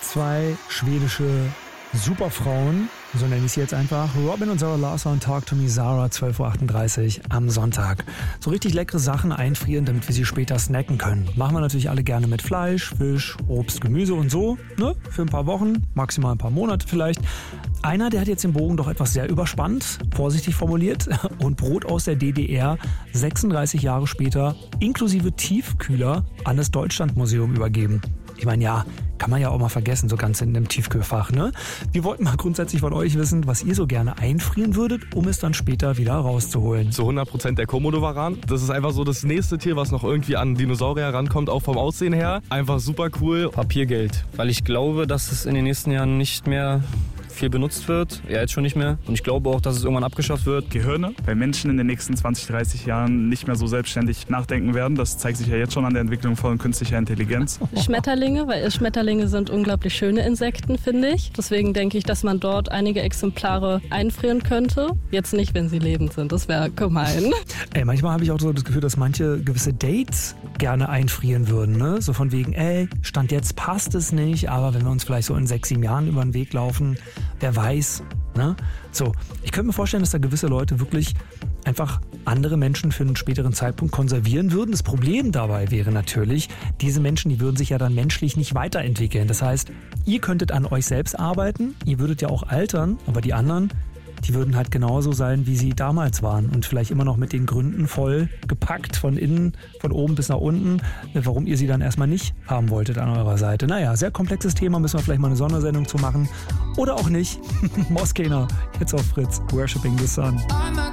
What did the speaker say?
2 schwedische Superfrauen, so nenne ich sie jetzt einfach. Robin und Zara Larsson, Talk to Me Zara, 12.38 Uhr am Sonntag. So richtig leckere Sachen einfrieren, damit wir sie später snacken können. Machen wir natürlich alle gerne mit Fleisch, Fisch, Obst, Gemüse und so, ne? Für ein paar Wochen, maximal ein paar Monate vielleicht. Einer, der hat jetzt den Bogen doch etwas sehr überspannt, vorsichtig formuliert, und Brot aus der DDR 36 Jahre später inklusive Tiefkühler an das Deutschlandmuseum übergeben. Ich meine, ja, kann man ja auch mal vergessen, so ganz in dem Tiefkühlfach, ne? Wir wollten mal grundsätzlich von euch wissen, was ihr so gerne einfrieren würdet, um es dann später wieder rauszuholen. Zu 100% der Komodo-Varan. Das ist einfach so das nächste Tier, was noch irgendwie an Dinosaurier rankommt, auch vom Aussehen her. Einfach super cool. Papiergeld, weil ich glaube, dass es in den nächsten Jahren nicht mehr viel benutzt wird, ja jetzt schon nicht mehr. Und ich glaube auch, dass es irgendwann abgeschafft wird. Gehirne, weil Menschen in den nächsten 20, 30 Jahren nicht mehr so selbstständig nachdenken werden. Das zeigt sich ja jetzt schon an der Entwicklung von künstlicher Intelligenz. Schmetterlinge, weil Schmetterlinge sind unglaublich schöne Insekten, finde ich. Deswegen denke ich, dass man dort einige Exemplare einfrieren könnte. Jetzt nicht, wenn sie lebend sind, das wäre gemein. Ey, manchmal habe ich auch so das Gefühl, dass manche gewisse Dates gerne einfrieren würden, ne? So von wegen, Stand jetzt passt es nicht, aber wenn wir uns vielleicht so in 6, 7 Jahren über den Weg laufen, wer weiß, ne? So, ich könnte mir vorstellen, dass da gewisse Leute wirklich einfach andere Menschen für einen späteren Zeitpunkt konservieren würden. Das Problem dabei wäre natürlich, diese Menschen, die würden sich ja dann menschlich nicht weiterentwickeln. Das heißt, ihr könntet an euch selbst arbeiten, ihr würdet ja auch altern, aber die anderen, die würden halt genauso sein, wie sie damals waren und vielleicht immer noch mit den Gründen voll gepackt von innen, von oben bis nach unten, warum ihr sie dann erstmal nicht haben wolltet an eurer Seite. Naja, sehr komplexes Thema, müssen wir vielleicht mal eine Sondersendung zu machen oder auch nicht. Moskena, jetzt auf Fritz, Worshipping the Sun.